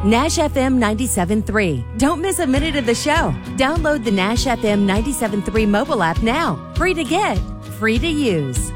Nash FM 97.3. Don't miss a minute of the show. Download the Nash FM 97.3 mobile app now. Free to get, free to use.